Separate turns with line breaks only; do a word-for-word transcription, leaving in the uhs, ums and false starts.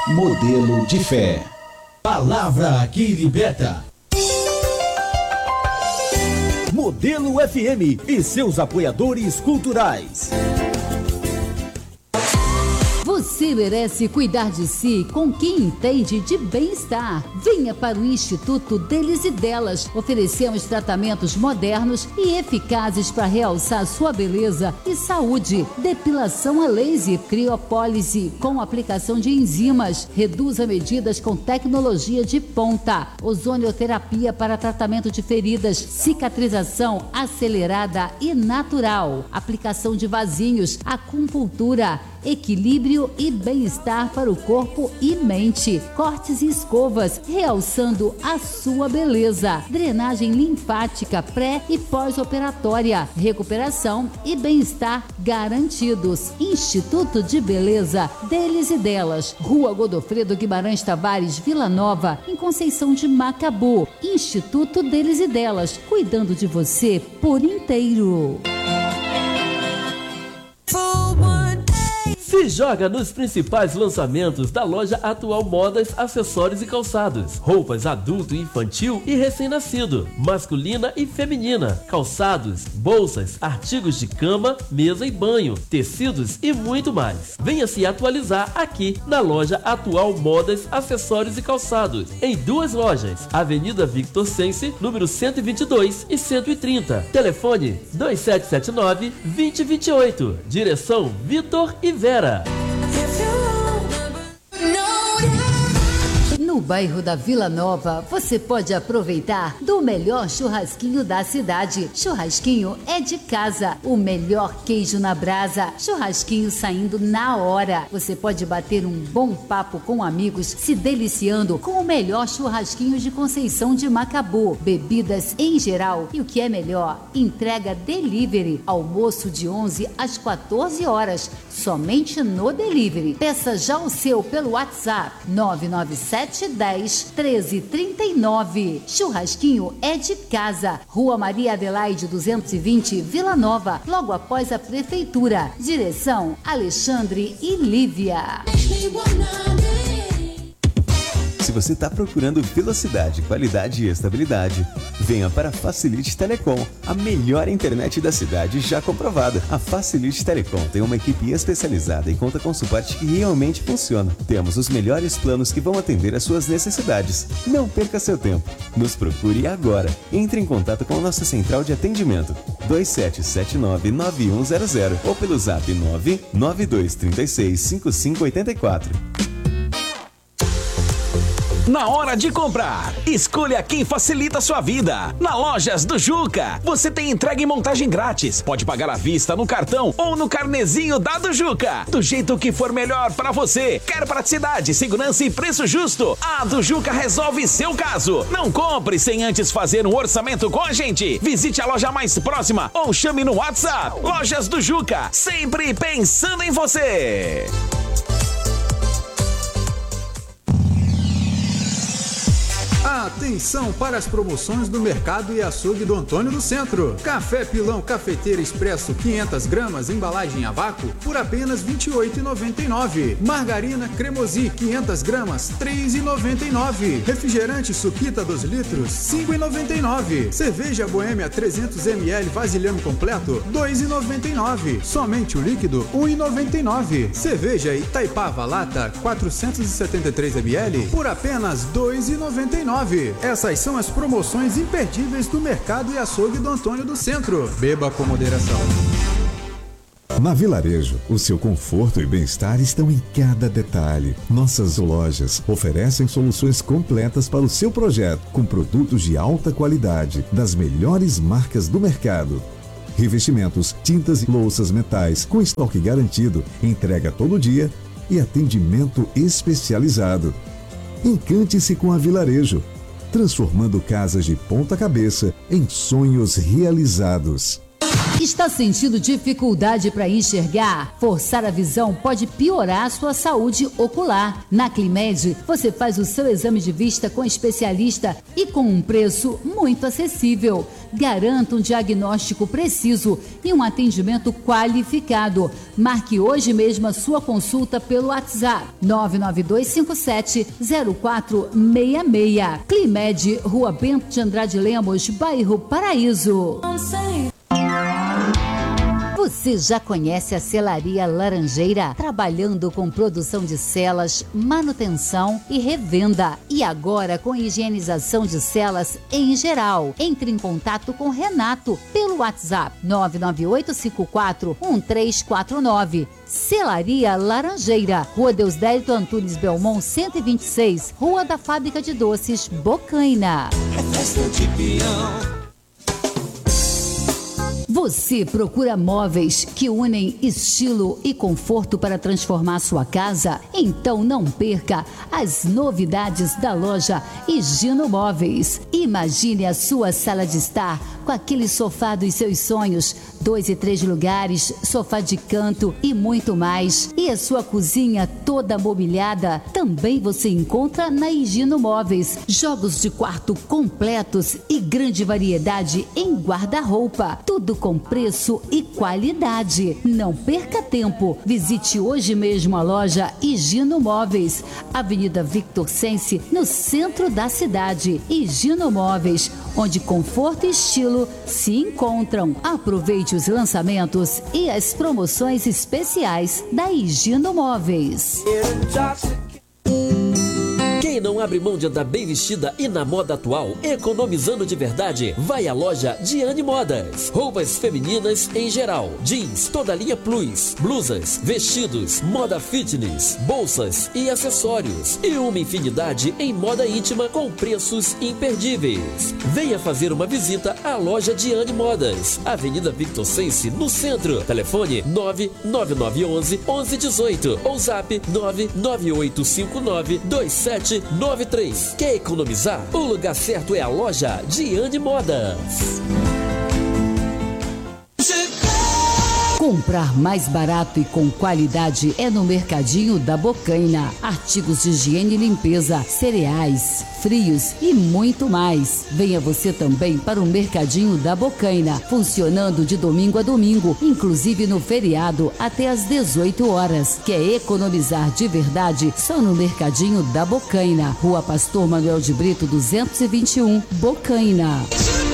Modelo de fé. Palavra que liberta. Modelo F M e seus apoiadores culturais.
Você merece cuidar de si com quem entende de bem-estar. Venha para o Instituto Deles e Delas. Oferecemos tratamentos modernos e eficazes para realçar sua beleza e saúde. Depilação a laser, criopólise com aplicação de enzimas. Reduza medidas com tecnologia de ponta. Ozonioterapia para tratamento de feridas. Cicatrização acelerada e natural. Aplicação de vasinhos. Acupuntura. Equilíbrio e bem-estar para o corpo e mente. Cortes e escovas, realçando a sua beleza. Drenagem linfática pré e pós-operatória. Recuperação e bem-estar garantidos. Instituto de Beleza Deles e Delas. Rua Godofredo Guimarães Tavares, Vila Nova, em Conceição de Macabu. Instituto Deles e Delas, cuidando de você por inteiro.
Se joga nos principais lançamentos da loja Atual Modas, Acessórios e Calçados. Roupas adulto, infantil e recém-nascido, masculina e feminina, calçados, bolsas, artigos de cama, mesa e banho, tecidos e muito mais. Venha se atualizar aqui na loja Atual Modas, Acessórios e Calçados, em duas lojas, Avenida Victor Sense, número cento e vinte e dois e cento e trinta. Telefone dois sete sete nove, dois zero dois oito. Direção Vitor e Vera.
No bairro da Vila Nova, você pode aproveitar do melhor churrasquinho da cidade. Churrasquinho é de casa, o melhor queijo na brasa, churrasquinho saindo na hora. Você pode bater um bom papo com amigos, se deliciando com o melhor churrasquinho de Conceição de Macabu. Bebidas em geral e o que é melhor, entrega delivery. Almoço de onze às quatorze horas, somente no delivery. Peça já o seu pelo WhatsApp nove nove sete dez, treze trinta e nove. Churrasquinho é de casa. Rua Maria Adelaide duzentos e vinte, Vila Nova, logo após a prefeitura. Direção Alexandre e Lívia.
Se você está procurando velocidade, qualidade e estabilidade, venha para a Facilite Telecom, a melhor internet da cidade já comprovada. A Facilite Telecom tem uma equipe especializada e conta com suporte que realmente funciona. Temos os melhores planos que vão atender às suas necessidades. Não perca seu tempo. Nos procure agora. Entre em contato com a nossa central de atendimento dois sete sete nove, nove um zero zero ou pelo zap nove nove dois três seis, cinco cinco oito quatro.
Na hora de comprar, escolha quem facilita a sua vida. Na Lojas do Juca, você tem entrega e montagem grátis. Pode pagar à vista no cartão ou no carnezinho da do Juca. Do jeito que for melhor para você. Quer praticidade, segurança e preço justo? A do Juca resolve seu caso. Não compre sem antes fazer um orçamento com a gente. Visite a loja mais próxima ou chame no WhatsApp. Lojas do Juca, sempre pensando em você.
Atenção para as promoções do Mercado e Açougue do Antônio do Centro. Café Pilão Cafeteira Expresso quinhentas gramas, embalagem a vácuo, por apenas vinte e oito reais e noventa e nove centavos. Margarina Cremosi quinhentas gramas, três reais e noventa e nove centavos. Refrigerante Suquita dois litros, cinco reais e noventa e nove centavos. Cerveja Boêmia trezentos mililitros vasilhame completo, dois reais e noventa e nove centavos. Somente o líquido, um real e noventa e nove centavos. Cerveja Itaipava Lata quatrocentos e setenta e três mililitros, por apenas dois reais e noventa e nove centavos. Essas são as promoções imperdíveis do Mercado e Açougue do Antônio do Centro. Beba com moderação.
Na Vilarejo, o seu conforto e bem-estar estão em cada detalhe. Nossas lojas oferecem soluções completas para o seu projeto, com produtos de alta qualidade, das melhores marcas do mercado. Revestimentos, tintas e louças metais, com estoque garantido, entrega todo dia e atendimento especializado. Encante-se com a Vilarejo, transformando casas de ponta cabeça em sonhos realizados.
Está sentindo dificuldade para enxergar? Forçar a visão pode piorar a sua saúde ocular. Na Climed, você faz o seu exame de vista com especialista e com um preço muito acessível. Garanta um diagnóstico preciso e um atendimento qualificado. Marque hoje mesmo a sua consulta pelo WhatsApp nove nove dois cinco sete zero quatro seis seis. Climed, Rua Bento de Andrade Lemos, bairro Paraíso. Você já conhece a Selaria Laranjeira? Trabalhando com produção de celas, manutenção e revenda. E agora com higienização de celas em geral. Entre em contato com Renato pelo WhatsApp nove nove oito cinco quatro um três quatro nove. Selaria Laranjeira, Rua Deusdérito Antunes Belmont cento e vinte e seis, Rua da Fábrica de Doces, Bocaina.
É festa de peão.
Você procura móveis que unem estilo e conforto para transformar sua casa? Então não perca as novidades da loja Higino Móveis. Imagine a sua sala de estar com aquele sofá dos seus sonhos, dois e três lugares, sofá de canto e muito mais. E a sua cozinha toda mobiliada também você encontra na Higino Móveis. Jogos de quarto completos e grande variedade em guarda-roupa. Tudo com preço e qualidade. Não perca tempo. Visite hoje mesmo a loja Higino Móveis, Avenida Victor Sense, no centro da cidade. Higino Móveis, onde conforto e estilo se encontram. Aproveite os lançamentos e as promoções especiais da Higino Móveis.
Quem não abre mão de andar bem vestida e na moda atual, economizando de verdade, vai à loja Diane Modas. Roupas femininas em geral, jeans, toda linha plus, blusas, vestidos, moda fitness, bolsas e acessórios. E uma infinidade em moda íntima com preços imperdíveis. Venha fazer uma visita à loja Diane Modas, Avenida Victor Sense, no centro. Telefone nove nove nove um um, um um um oito ou zap nove nove oito cinco nove dois sete nove três. Quer economizar? O lugar certo é a loja Diane Modas.
Comprar mais barato e com qualidade é no Mercadinho da Bocaina. Artigos de higiene e limpeza, cereais, frios e muito mais. Venha você também para o Mercadinho da Bocaina, funcionando de domingo a domingo, inclusive no feriado, até às dezoito horas. Quer economizar de verdade? Só no Mercadinho da Bocaina, Rua Pastor Manuel de Brito duzentos e vinte e um, Bocaina.